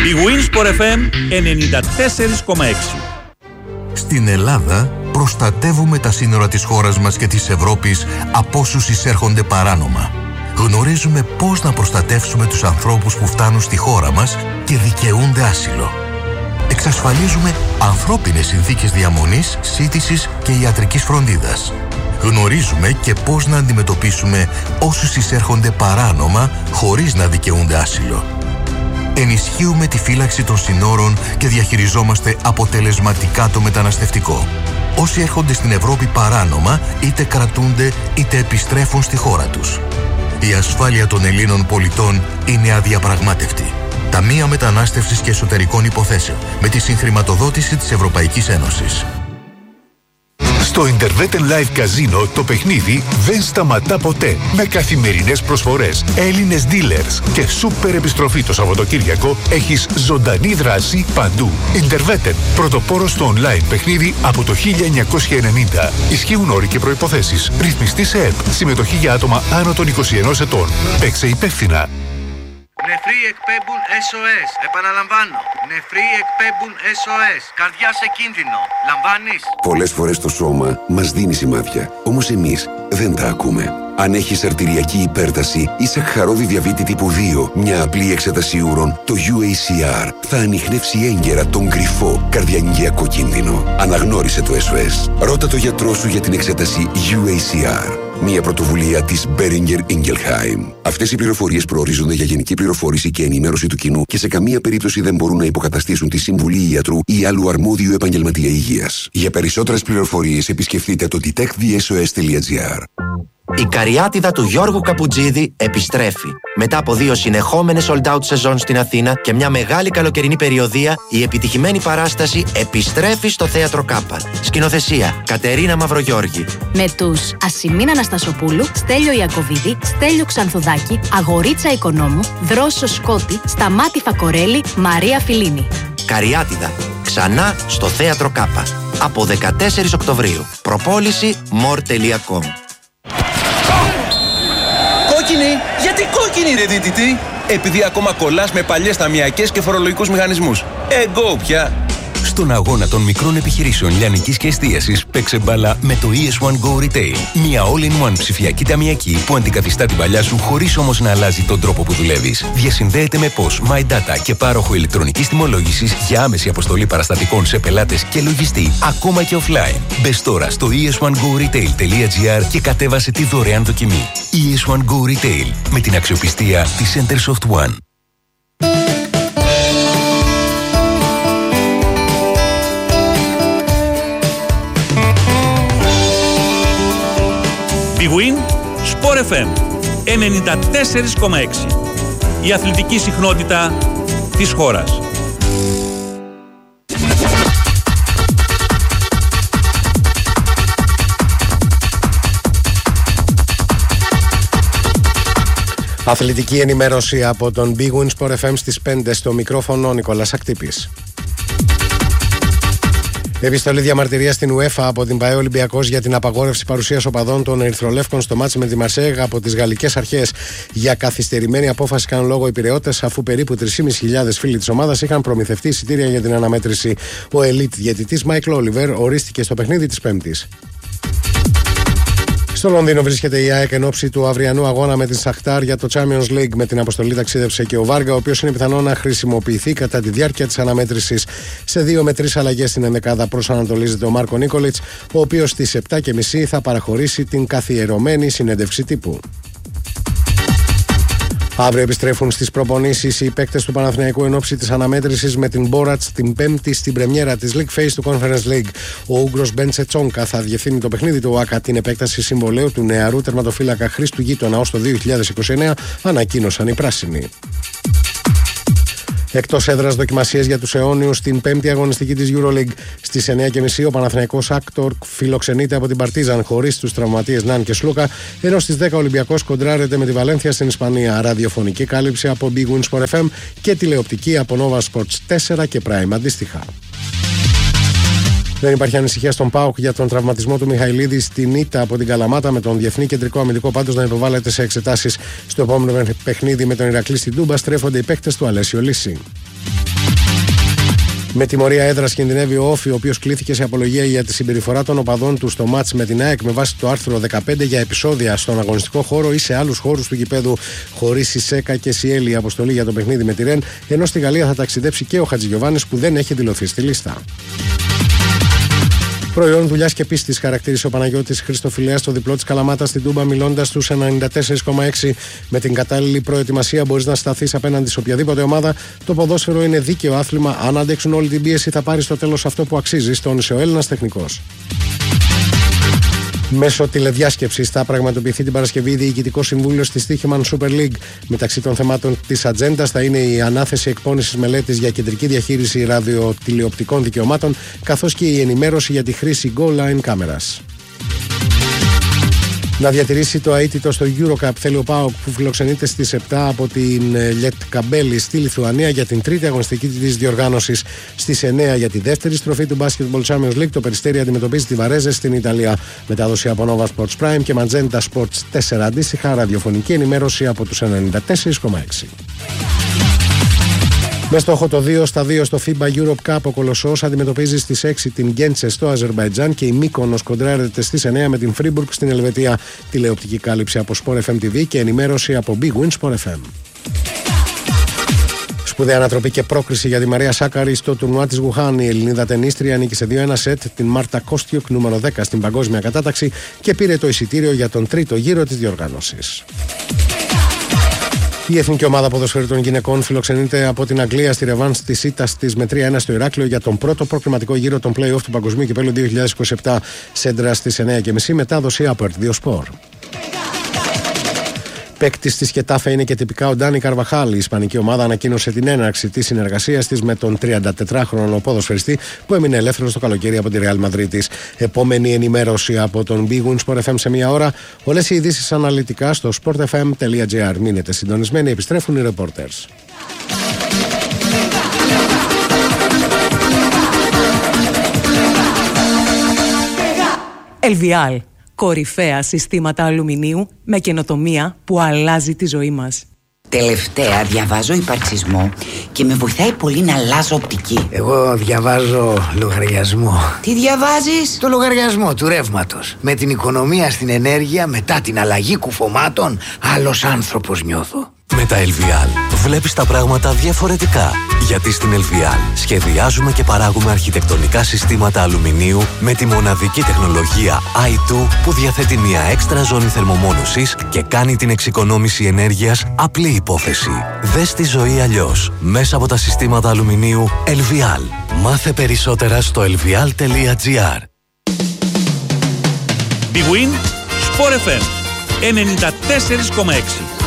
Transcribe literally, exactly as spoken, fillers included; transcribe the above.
Big Win Sport εφ εμ ενενήντα τέσσερα κόμμα έξι. Στην Ελλάδα προστατεύουμε τα σύνορα της χώρας μας και της Ευρώπης από όσους εισέρχονται παράνομα. Γνωρίζουμε πώς να προστατεύσουμε τους ανθρώπους που φτάνουν στη χώρα μας και δικαιούνται άσυλο. Εξασφαλίζουμε ανθρώπινες συνθήκες διαμονής, σύντησης και ιατρικής φροντίδας. Γνωρίζουμε και πώς να αντιμετωπίσουμε όσους εισέρχονται παράνομα χωρίς να δικαιούνται άσυλο. Ενισχύουμε τη φύλαξη των συνόρων και διαχειριζόμαστε αποτελεσματικά το μεταναστευτικό. Όσοι έρχονται στην Ευρώπη παράνομα είτε κρατούνται είτε επιστρέφουν στη χώρα τους. Η ασφάλεια των Ελλήνων πολιτών είναι αδιαπραγμάτευτη. Ταμεία Μετανάστευσης και Εσωτερικών Υποθέσεων με τη συγχρηματοδότηση της Ευρωπαϊκής Ένωσης. Στο Interveten Live Casino το παιχνίδι δεν σταματά ποτέ. Με καθημερινές προσφορές, Έλληνες dealers και σούπερ επιστροφή το Σαββατοκύριακο έχεις ζωντανή δράση παντού. Interveten, πρωτοπόρος στο online παιχνίδι από το χίλια εννιακόσια ενενήντα. Ισχύουν όροι και προϋποθέσεις. Ρυθμιστή σε ΕΠ. Συμμετοχή για άτομα άνω των είκοσι ενός ετών. Παίξε υπεύθυνα. Νεφροί εκπέμπουν ες ο ες. Επαναλαμβάνω. Νεφροί εκπέμπουν ες ο ες. Καρδιά σε κίνδυνο. Λαμβάνεις? Πολλές φορές το σώμα μας δίνει σημάδια. Όμως εμείς δεν τα ακούμε. Αν έχεις αρτηριακή υπέρταση ή σαχαρώδη διαβήτη τύπου δύο, μια απλή εξέταση ούρων, το γιου έι σι αρ θα ανιχνεύσει έγκαιρα τον κρυφό καρδιαγγειακό κίνδυνο. Αναγνώρισε το ες ο ες. Ρώτα το γιατρό σου για την εξέταση γιου έι σι αρ. Μια πρωτοβουλία της Boehringer Ingelheim. Αυτές οι πληροφορίες προορίζονται για γενική πληροφόρηση και ενημέρωση του κοινού και σε καμία περίπτωση δεν μπορούν να υποκαταστήσουν τη συμβουλή ιατρού ή άλλου αρμόδιου επαγγελματία υγείας. Για περισσότερες πληροφορίες επισκεφτείτε το detect the s o s dot g r. Η καριάτιδα του Γιώργου Καπουτζίδη επιστρέφει. Μετά από δύο συνεχόμενες sold out σεζόν στην Αθήνα και μια μεγάλη καλοκαιρινή περιοδεία, η επιτυχημένη παράσταση επιστρέφει στο Θέατρο Κάπα. Σκηνοθεσία Κατερίνα Μαυρογιώργη. Με τους Ασημίνα Αναστασοπούλου, Στέλιο Ιακωβίδη, Στέλιο Ξανθουδάκη, Αγορίτσα Οικονόμου, Δρόσο Σκότη, Σταμάτη Φακορέλη, Μαρία Φιλίνη. Καριάτιδα. Ξανά στο Θέατρο Κάπα. Από δεκατέσσερις Οκτωβρίου. Προπόληση more τελεία com. Κόκκινη! Γιατί κόκκινη ρε δίτητη! Επειδή ακόμα κολλάς με παλιές ταμιακές και φορολογικούς μηχανισμούς. Εγώ πια! Στον αγώνα των μικρών επιχειρήσεων λιανικής και εστίασης παίξε μπάλα με το ι ες one Go Retail. Μια all-in-one ψηφιακή ταμιακή που αντικαθιστά την παλιά σου χωρίς όμως να αλλάζει τον τρόπο που δουλεύεις. Διασυνδέεται με πώς, My Data και πάροχο ηλεκτρονικής τιμολόγησης για άμεση αποστολή παραστατικών σε πελάτες και λογιστή, ακόμα και offline. Μπες τώρα στο ι ες one go retail dot g r και κατέβασε τη δωρεάν δοκιμή. ι ες one Go Retail με την αξιοπιστία της Centersoft One. Big Win Sport εφ εμ ενενήντα τέσσερα κόμμα έξι. Η αθλητική συχνότητα της χώρας. Αθλητική ενημέρωση από τον Big Win Sport εφ εμ στις πέντε, στο μικρόφωνο Νικόλας Ακτύπης. Επιστολή διαμαρτυρία στην UEFA από την ΠΑΕ Ολυμπιακός για την απαγόρευση παρουσίας οπαδών των Ερυθρολεύκων στο μάτς με τη Μαρσέγ από τις γαλλικές αρχές. Για καθυστερημένη απόφαση κάνουν λόγο οι πειραιώτες, αφού περίπου τρεις χιλιάδες πεντακόσιοι φίλοι της ομάδας είχαν προμηθευτεί εισιτήρια για την αναμέτρηση. Ο ελίτ διαιτητής Μάικλ Όλιβερ ορίστηκε στο παιχνίδι της Πέμπτης. Στο Λονδίνο βρίσκεται η ΑΕΚ εν ώψη του αυριανού αγώνα με την Σαχτάρ για το Champions League. Με την αποστολή ταξίδευσε και ο Βάργα, ο οποίος είναι πιθανό να χρησιμοποιηθεί κατά τη διάρκεια της αναμέτρησης. Σε δύο με τρεις αλλαγές στην ενδεκάδα προσανατολίζεται ο Μάρκο Νίκολιτς, ο οποίος στις επτά και μισή θα παραχωρήσει την καθιερωμένη συνέντευξη τύπου. Αύριο επιστρέφουν στις προπονήσεις οι παίκτες του Παναθηναϊκού εν ώψη της αναμέτρησης με την Μπόρατς την Πέμπτη στην πρεμιέρα της League Phase του Conference League. Ο Ούγκρος Μπέντσε Τσόνκα θα διευθύνει το παιχνίδι του ΟΑΚΑ. Την επέκταση συμβολαίου του νεαρού τερματοφύλακα Χρήστου Γείτονα ως το δύο χιλιάδες είκοσι εννέα ανακοίνωσαν οι πράσινοι. Εκτός έδρας δοκιμασίες για τους αιώνιους στην πέμπτη αγωνιστική της EuroLeague. Στις εννιά και μισή ο Παναθηναϊκός Άκτορ φιλοξενείται από την Παρτίζαν χωρίς τους τραυματίες Ναν και Σλούκα, ενώ στις δέκα ο Ολυμπιακός κοντράρεται με τη Βαλένθια στην Ισπανία. Ραδιοφωνική κάλυψη από Big Win Sport εφ εμ και τηλεοπτική από Nova Sports τέσσερα και Prime αντίστοιχα. Δεν υπάρχει ανησυχία στον ΠΑΟΚ για τον τραυματισμό του Μιχαηλίδη στην ήττα από την Καλαμάτα, με τον διεθνή κεντρικό αμυντικό πάντως να υποβάλλεται σε εξετάσεις. Στο επόμενο παιχνίδι με τον Ηρακλή στην Τούμπα στρέφονται οι παίκτες του Αλέσιο Λύση. Με τιμωρία έδρας κινδυνεύει ο Όφη, ο οποίος κλήθηκε σε απολογία για τη συμπεριφορά των οπαδών του στο μάτς με την ΑΕΚ με βάση το άρθρο δεκαπέντε για επεισόδια στον αγωνιστικό χώρο ή σε άλλους χώρους του γηπέδου χωρίς Σισέκα και Σιέλη. Η αποστολή για το παιχνίδι με τη Ρεν, ενώ στη Γαλλία θα ταξιδέψει και ο Χατζηγιοβάνης που δεν έχει δηλωθεί στη λίστα. Προϊόν δουλειάς και πίστης χαρακτήρισε ο Παναγιώτης Χριστοφιλέας στο διπλό της Καλαμάτας στην Τούμπα, μιλώντας στους ενενήντα τέσσερα κόμμα έξι. Με την κατάλληλη προετοιμασία μπορείς να σταθείς απέναντι σε οποιαδήποτε ομάδα. Το ποδόσφαιρο είναι δίκαιο άθλημα. Αν αντέξουν όλη την πίεση, θα πάρει στο τέλος αυτό που αξίζει, τόνισε ο Έλληνας τεχνικός. Μέσω τηλεδιάσκεψης θα πραγματοποιηθεί την Παρασκευή διοικητικό συμβούλιο στη Στοίχημαν Super League. Μεταξύ των θεμάτων της ατζέντας θα είναι η ανάθεση εκπόνησης μελέτης για κεντρική διαχείριση ραδιοτηλεοπτικών δικαιωμάτων, καθώς και η ενημέρωση για τη χρήση Go Line κάμερας. Να διατηρήσει το αίτητο στο Eurocup θέλει ο ΠΑΟΚ, που φιλοξενείται στις επτά από την Λετκαμπέλη στη Λιθουανία για την τρίτη αγωνιστική της διοργάνωσης. Στις εννέα για τη δεύτερη στροφή του Basketball Champions League το Περιστέρι αντιμετωπίζει τη Βαρέζε στην Ιταλία. Μετάδοση από Nova Sports Prime και Magenta Sports τέσσερα, αντίστοιχα ραδιοφωνική ενημέρωση από τους ενενήντα τέσσερα κόμμα έξι. Με στόχο το δύο στα δύο στο FIBA Europe Cup, ο Κολοσσός αντιμετωπίζει στις έξι την Γκέντσε στο Αζερμπαϊτζάν και η Μύκονος κοντράρεται στις εννέα με την Φρίμπουργκ στην Ελβετία. Τηλεοπτική κάλυψη από Sport εφ εμ τι βι και ενημέρωση από Big Win Sport εφ εμ. Σπουδαία ανατροπή και πρόκριση για τη Μαρία Σάκαρη στο τουρνουά της Γουχάν. Η Ελληνίδα τενίστρια νίκησε δύο ένα σετ την Μάρτα Κόστιουκ, νούμερο δέκα στην παγκόσμια κατάταξη, και πήρε το εισιτήριο για τον τρίτο γύρο της διοργάνωσης. Η εθνική ομάδα ποδοσφαίρου των γυναικών φιλοξενείται από την Αγγλία στη ρεβάνς της ήττας της με τρία ένα στο Ηράκλειο για τον πρώτο προκριματικό γύρο των play-off του Παγκοσμίου Κυπέλλου δύο χιλιάδες είκοσι επτά. Σέντρα στις εννέα και μισή, μετάδοση από ερτ δύο Sport. Παίκτης της Χετάφε είναι και τυπικά ο Ντάνι Καρβαχάλ. Η ισπανική ομάδα ανακοίνωσε την έναρξη της συνεργασίας της με τον τριαντατετράχρονο ποδοσφαιριστή που έμεινε ελεύθερος το καλοκαίρι από τη Ρεάλ Μαδρίτης. Επόμενη ενημέρωση από τον Big Win Sport εφ εμ σε μία ώρα. Όλες οι ειδήσεις αναλυτικά στο sport f m τελεία g r. Μείνετε συντονισμένοι, επιστρέφουν οι reporters. Ελβιάλ. Κορυφαία συστήματα αλουμινίου με καινοτομία που αλλάζει τη ζωή μας. Τελευταία διαβάζω υπαρξισμό και με βοηθάει πολύ να αλλάζω οπτική. Εγώ διαβάζω λογαριασμό. Τι διαβάζεις? Το λογαριασμό του ρεύματος. Με την οικονομία στην ενέργεια, μετά την αλλαγή κουφωμάτων, άλλος άνθρωπος νιώθω. Με τα Ελβιάλ βλέπεις τα πράγματα διαφορετικά. Γιατί στην Ελβιάλ σχεδιάζουμε και παράγουμε αρχιτεκτονικά συστήματα αλουμινίου με τη μοναδική τεχνολογία άι τού που διαθέτει μια έξτρα ζώνη θερμομόνωσης και κάνει την εξοικονόμηση ενέργειας απλή υπόθεση. Δες τη ζωή αλλιώς μέσα από τα συστήματα αλουμινίου Ελβιάλ. Μάθε περισσότερα στο ελβιάλ τελεία τζι άρ. Big Win Sport εφ εμ ενενήντα τέσσερα κόμμα έξι.